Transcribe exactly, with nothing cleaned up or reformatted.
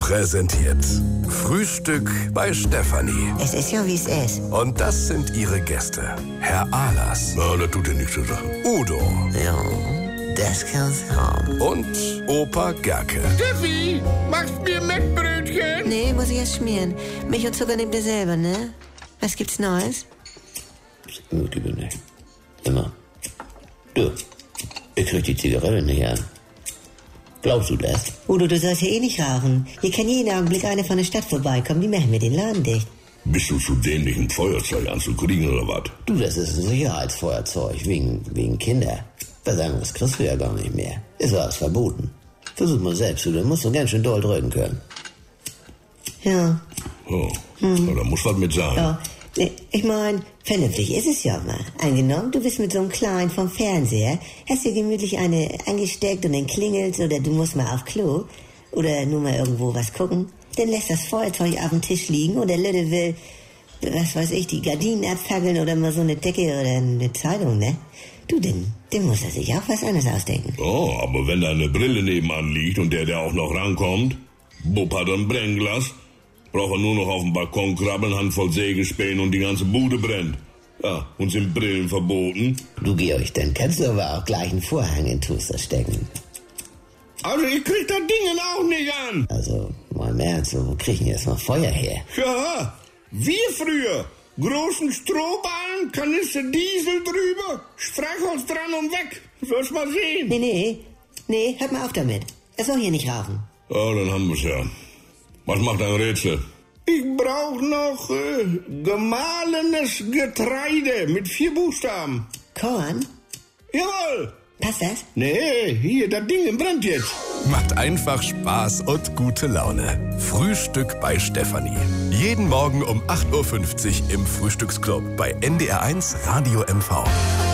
präsentiert Frühstück bei Stefanie. Es ist ja, wie es ist. Und das sind ihre Gäste. Herr Ahlers. Na, das tut ja nichts zur Sache. Udo. Ja, das kann's haben. Und Opa Gerke. Steffi, machst mir Mettbrötchen? Nee, muss ich erst schmieren. Milch und Zucker nehmt ihr selber, ne? Was gibt's Neues? Gut, liebe nicht. Immer. Du, ich krieg die Zigarette nicht an. Glaubst du das? Udo, du sollst ja eh nicht rauchen. Hier kann jeden Augenblick eine von der Stadt vorbeikommen. Die machen mir den Laden dicht. Bist du zu dämlich, ein Feuerzeug anzukriegen oder was? Du, das ist ein Sicherheitsfeuerzeug, wegen, wegen Kinder. Was anderes kriegst du ja gar nicht mehr. Ist alles verboten. Versuch mal selbst, du, da musst du ganz schön doll drücken können. Ja. Oh, hm. Na, da muss was mit sein. Ja. Nee, ich mein, vernünftig ist es ja mal. Angenommen, du bist mit so einem Kleinen vom Fernseher, hast dir gemütlich eine angesteckt und dann klingelt's oder du musst mal auf Klo oder nur mal irgendwo was gucken. Dann lässt das Feuerzeug auf dem Tisch liegen und der Lütte will, was weiß ich, die Gardinen abfackeln oder mal so eine Decke oder eine Zeitung, ne? Du, denn, dann muss er sich auch was anderes ausdenken. Oh, aber wenn da eine Brille nebenan liegt und der, der auch noch rankommt, Bub hat ein Brennglas, braucht er nur noch auf dem Balkon krabbeln, Handvoll Sägespäne und die ganze Bude brennt. Ja, und sind Brillen verboten? Du, Georg, dann kannst du aber auch gleich einen Vorhang in Toaster stecken. Also ich krieg das Ding auch nicht an. Also, mal im Ernst, wo kriegen wir jetzt noch Feuer her? Ja, wir früher. Großen Strohballen, Kanister Diesel drüber, Streichholz dran und weg. Wirst mal sehen. Nee, nee, nee, hört mal auf damit. Er soll hier nicht rauchen. Ja, dann haben wir's ja. Was macht ein Rätsel? Ich brauch noch äh, gemahlenes Getreide mit vier Buchstaben. Korn? Jawohl. Passt das? Nee, hier, das Ding brennt jetzt. Macht einfach Spaß und gute Laune. Frühstück bei Stefanie. Jeden Morgen um acht Uhr fünfzig im Frühstücksclub bei N D R eins Radio M V.